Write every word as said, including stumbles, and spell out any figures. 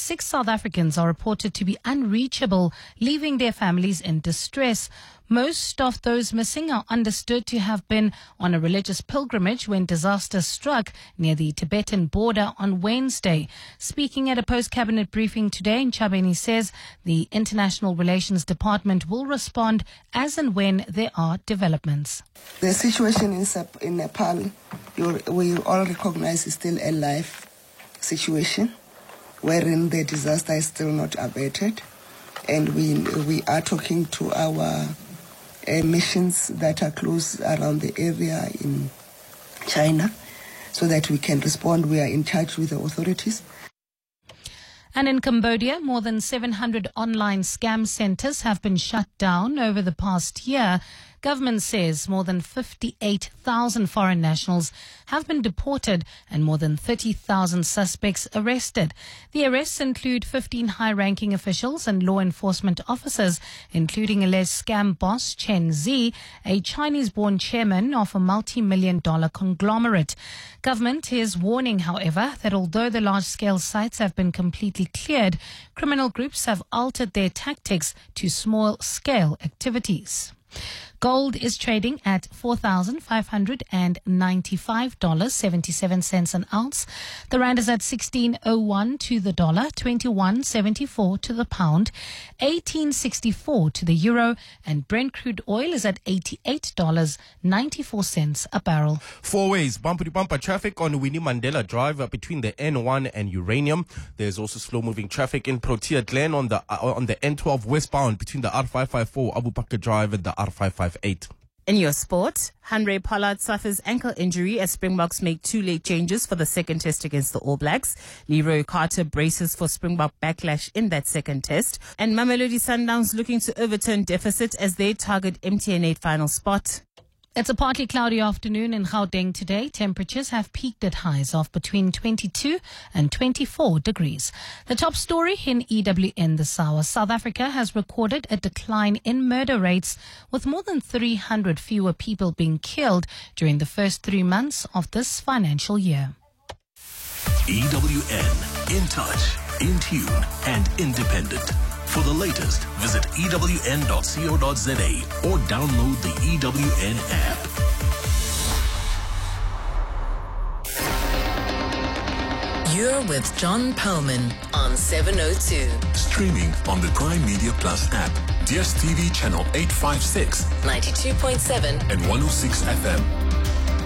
six South Africans are reported to be unreachable, leaving their families in distress. Most of those missing are understood to have been on a religious pilgrimage when disaster struck near the Tibetan border on Wednesday. Speaking at a post-cabinet briefing today, Ntshavheni says the International Relations Department will respond as and when there are developments. The situation in, in Nepal, you, we all recognize is still a life situation, wherein the disaster is still not abated. And we, we are talking to our Uh, missions that are close around the area in China so that we can respond. We are in touch with the authorities. And in Cambodia, more than seven hundred online scam centers have been shut down over the past year. Government says more than fifty-eight thousand foreign nationals have been deported and more than thirty thousand suspects arrested. The arrests include fifteen high-ranking officials and law enforcement officers, including alleged scam boss Chen Zi, a Chinese-born chairman of a multi-million dollar conglomerate. Government is warning, however, that although the large-scale sites have been completely cleared, criminal groups have altered their tactics to small-scale activities. Gold is trading at four thousand five hundred ninety-five dollars and seventy-seven cents an ounce. The rand is at sixteen oh one to the dollar, twenty-one seventy-four to the pound, eighteen sixty-four to the euro, and Brent crude oil is at eighty-eight dollars and ninety-four cents a barrel. Four ways, bumper-to-bumper traffic on Winnie Mandela Drive uh, between the N one and Uranium. There's also slow-moving traffic in Protea Glen on the uh, on the N twelve westbound between the R five five four Abu Bakr Drive and the R five five eight. In your sport, Henry Pollard suffers ankle injury as Springboks make two late changes for the second test against the All Blacks. Leroy Carter braces for Springbok backlash in that second test. And Mamelodi Sundowns looking to overturn deficit as they target M T N eight final spot. It's a partly cloudy afternoon in Gauteng today. Temperatures have peaked at highs of between twenty-two and twenty-four degrees. The top story in E W N this hour. South Africa has recorded a decline in murder rates, with more than three hundred fewer people being killed during the first three months of this financial year. E W N, in touch, in tune and independent. For the latest, visit E W N dot co dot za or download the E W N app. You're with John Perlman on seven oh two. Streaming on the Prime Media Plus app, D S T V channel eight fifty-six, ninety-two point seven and one oh six F M.